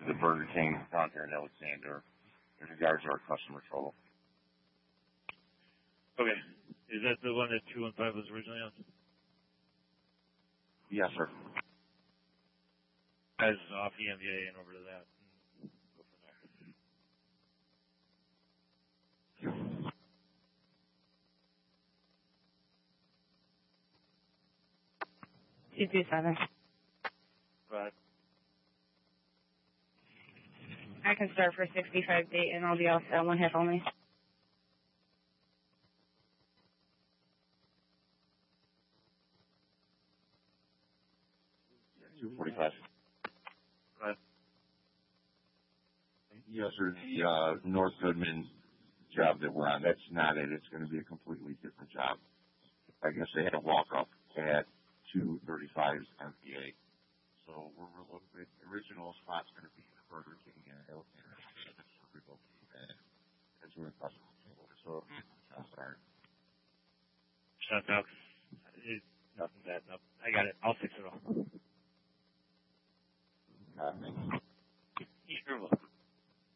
the Burger King down here in Alexander in regards to our customer total. Okay. Is that the one that 215 was originally on? Yes, sir. Guys off EMVA and over to that. And go from there. 227. Right. I can start for 65 date and I'll be off at 1 half only. $245. Right. Yes, sir. The North Goodman job that we're on, that's not it. It's going to be a completely different job. I guess they had a walk-up at 235's MPA. So we're the original spot's going to be the Burger King and Alexander. That's where the customer came over. So I'm sorry. Shut up. Nothing bad. No. I got it. I'll fix it all.